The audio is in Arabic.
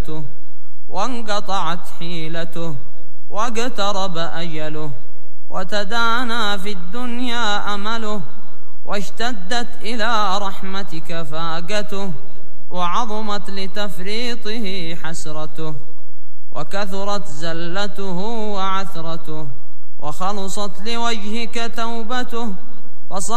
حيلته وانقطعت حيلته واقترب أجله وتدانى في الدنيا أمله واشتدت إلى رحمتك فاقته وعظمت لتفريطه حسرته وكثرت زلته وعثرته وخلصت لوجهك توبته